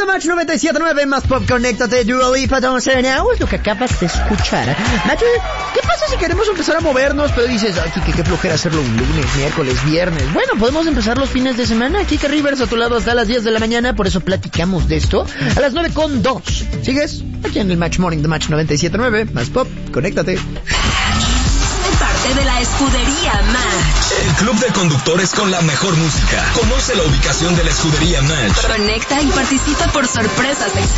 Match 97.9, más pop, conéctate, Dua Lipa, Don't Say Now, es lo que acabas de escuchar. Match, ¿qué pasa si queremos empezar a movernos, pero dices, aquí qué flojera hacerlo un lunes, miércoles, viernes? Bueno, podemos empezar los fines de semana. Kike Rivers a tu lado hasta las 10 de la mañana, por eso platicamos de esto a las 9:02. ¿Sigues? Aquí en el Match Morning de Match 97.9, más pop, conéctate. Parte de la escudería Match. El club de conductores con la mejor música. Conoce la ubicación de la escudería Match. Conecta y participa por sorpresas